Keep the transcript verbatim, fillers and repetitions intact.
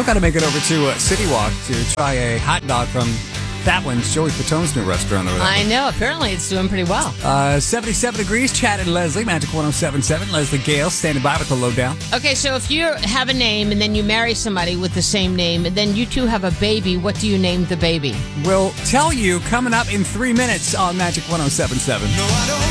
Still got to make it over to uh, City Walk to try a hot dog from That One's Joey Fatone's new restaurant over there. I know. Apparently, it's doing pretty well. Uh, seventy-seven degrees. Chad and Leslie, Magic one oh seven point seven. Leslie Gale standing by with the lowdown. Okay, so if you have a name and then you marry somebody with the same name and then you two have a baby, what do you name the baby? We'll tell you coming up in three minutes on Magic one oh seven point seven. No, I don't